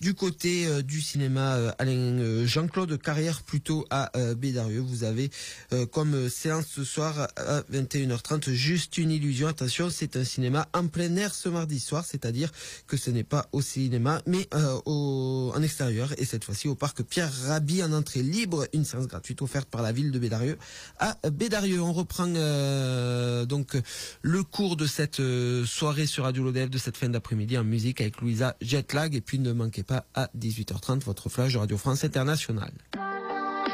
Du côté du cinéma, Alain Jean-Claude Carrière plutôt à Bédarieux. Vous avez comme séance ce soir à 21h30 Juste une illusion. Attention, c'est un cinéma en plein air ce mardi soir, c'est-à-dire que ce n'est pas au cinéma mais en extérieur, et cette fois-ci au parc Pierre Rabhi en entrée libre, une séance gratuite offerte par la ville de Bédarieux à Bédarieux. On reprend donc le cours de cette soirée sur Radio Lodève de cette fin d'après-midi en musique avec Louisa Jetlag, et puis ne manquez pas à 18h30 votre flash de Radio France Internationale.